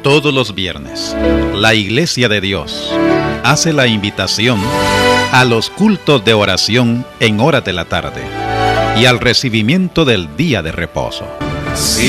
Todos los viernes, la Iglesia de Dios hace la invitación a los cultos de oración en horas de la tarde y al recibimiento del día de reposo.